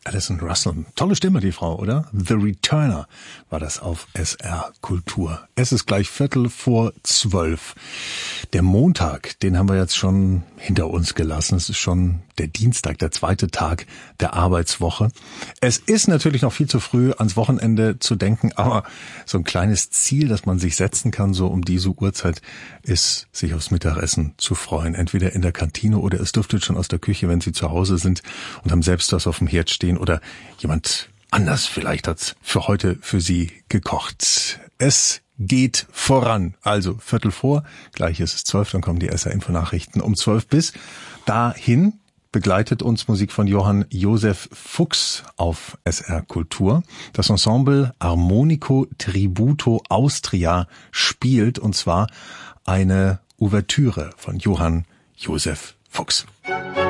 Alison Russell. Tolle Stimme, die Frau, oder? The Returner war das auf SR Kultur. Es ist gleich 11:45. Der Montag, den haben wir jetzt schon hinter uns gelassen. Es ist schon der Dienstag, der zweite Tag der Arbeitswoche. Es ist natürlich noch viel zu früh, ans Wochenende zu denken, aber so ein kleines Ziel, das man sich setzen kann, so um diese Uhrzeit, ist, sich aufs Mittagessen zu freuen. Entweder in der Kantine oder es duftet schon aus der Küche, wenn Sie zu Hause sind und haben selbst was auf dem Herd stehen oder jemand anders vielleicht hat's für heute für Sie gekocht. Es geht voran. Also 11:45, gleich ist es 12, dann kommen die SR-Info-Nachrichten um 12 bis dahin. Begleitet uns Musik von Johann Josef Fuchs auf SR Kultur. Das Ensemble Armonico Tributo Austria spielt, und zwar eine Ouvertüre von Johann Josef Fuchs.